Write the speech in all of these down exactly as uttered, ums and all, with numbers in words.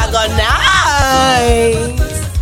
Good night.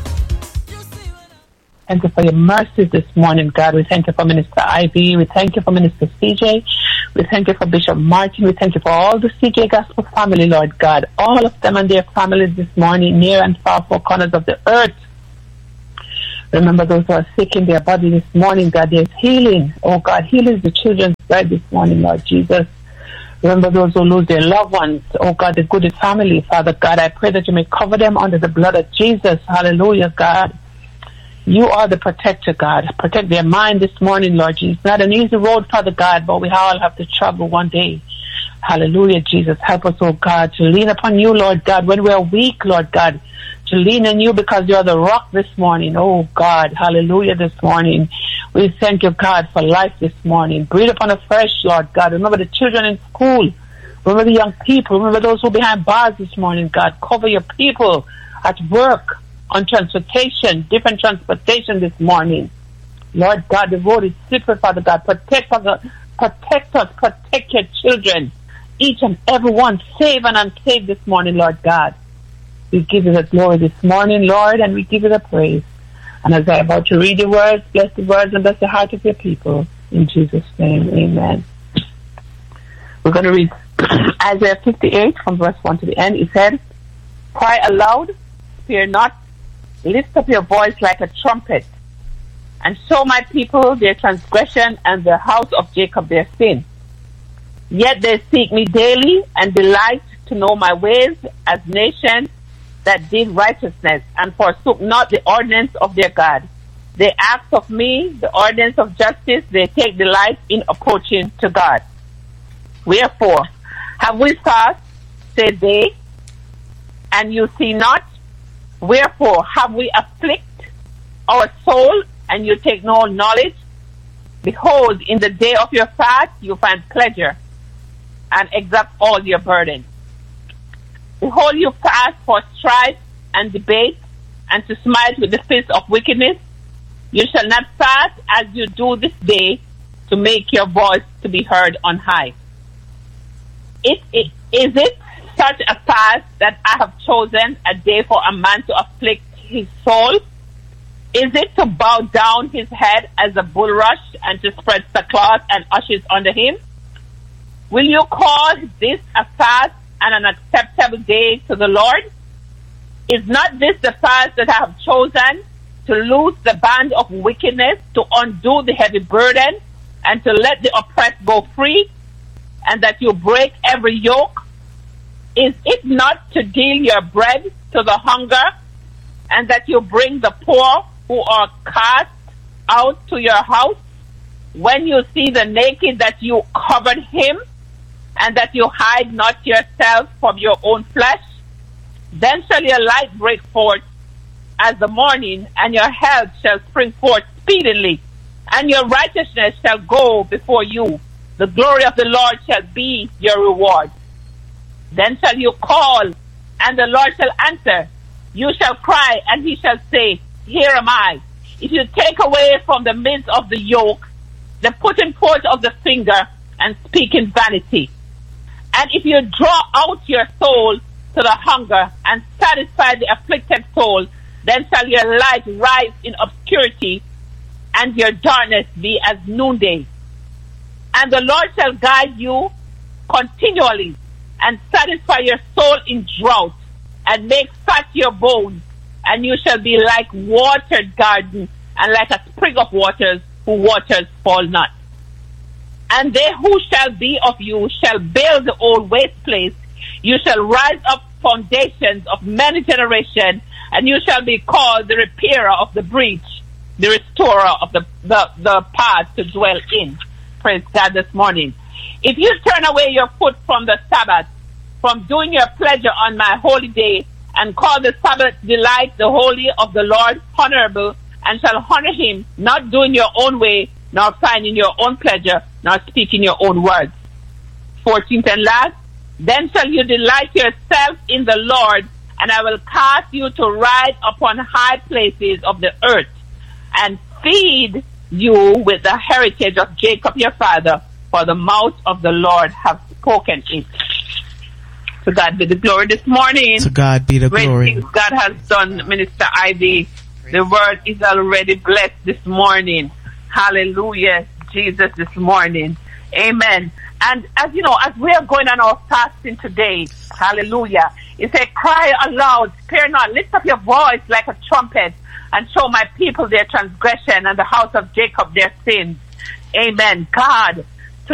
Thank you for your mercies this morning, God. We thank you for Minister Ivy. We thank you for Minister C J. We thank you for Bishop Martin. We thank you for all the C J Gospel family, Lord God. All of them and their families this morning, near and far, four corners of the earth. Remember those who are sick in their body this morning, God. There's healing. Oh, God, heal the children's bread this morning, Lord Jesus. Remember those who lose their loved ones. Oh, God, the Goody family, Father God. I pray that you may cover them under the blood of Jesus. Hallelujah, God. You are the protector, God. Protect their mind this morning, Lord Jesus. Not an easy road, Father God, but we all have to travel one day. Hallelujah, Jesus. Help us, oh God, to lean upon you, Lord God, when we are weak, Lord God. To lean on you because you are the rock this morning. Oh, God. Hallelujah this morning. We thank you, God, for life this morning. Breathe upon us fresh, Lord God. Remember the children in school. Remember the young people. Remember those who are behind bars this morning, God. Cover your people at work, on transportation, different transportation this morning. Lord God, the road is slippery, Father God. Protect us, protect us, protect your children. Each and every one, save and unsaved this morning, Lord God. We give you the glory this morning, Lord, and we give you the praise. And as I'm about to read the words, bless the words and bless the heart of your people. In Jesus' name, amen. We're going to read Isaiah fifty-eight from verse one to the end. It said, cry aloud, fear not, lift up your voice like a trumpet, and show my people their transgression and the house of Jacob their sin. Yet they seek me daily and delight to know my ways as nations that did righteousness and forsook not the ordinance of their God. They ask of me the ordinance of justice. They take delight in approaching to God. Wherefore, have we sought, say they, and you see not? Wherefore have we afflict our soul, and you take no knowledge? Behold, in the day of your fast you find pleasure, and exact all your burdens. Behold, you fast for strife and debate, and to smite with the fist of wickedness. You shall not fast as you do this day, to make your voice to be heard on high. It, it, is it such a fast that I have chosen, a day for a man to afflict his soul? Is it to bow down his head as a bulrush and to spread sackcloth and ashes under him? Will you call this a fast and an acceptable day to the Lord? Is not this the fast that I have chosen, to loose the band of wickedness, to undo the heavy burden, and to let the oppressed go free, and that you break every yoke? Is it not to deal your bread to the hunger, and that you bring the poor who are cast out to your house? When you see the naked, that you covered him, and that you hide not yourself from your own flesh? Then shall your light break forth as the morning, and your health shall spring forth speedily, and your righteousness shall go before you. The glory of the Lord shall be your reward. Then shall you call, and the Lord shall answer. You shall cry, and he shall say, here am I. If you take away from the midst of the yoke, the putting forth of the finger, and speak in vanity. And if you draw out your soul to the hunger, and satisfy the afflicted soul, then shall your light rise in obscurity, and your darkness be as noonday. And the Lord shall guide you continually, and satisfy your soul in drought, and make fat your bones, and you shall be like watered garden, and like a spring of waters, whose waters fall not. And they who shall be of you shall build the old waste place. You shall rise up foundations of many generations, and you shall be called the repairer of the breach, the restorer of the, the, the path to dwell in. Praise God this morning. If you turn away your foot from the Sabbath, from doing your pleasure on my holy day, and call the Sabbath delight, the holy of the Lord, honorable, and shall honor him, not doing your own way, nor finding your own pleasure, nor speaking your own words. fourteenth and last, then shall you delight yourself in the Lord, and I will cast you to ride upon high places of the earth, and feed you with the heritage of Jacob your father, for the mouth of the Lord have spoken it. To God be the glory this morning. To God be the Great glory. things God has done, Minister Ivy. The word is already blessed this morning. Hallelujah, Jesus, this morning. Amen. And as you know, as we are going on our fasting today, hallelujah, it says, cry aloud, spare not, lift up your voice like a trumpet, and show my people their transgression and the house of Jacob their sins. Amen. God,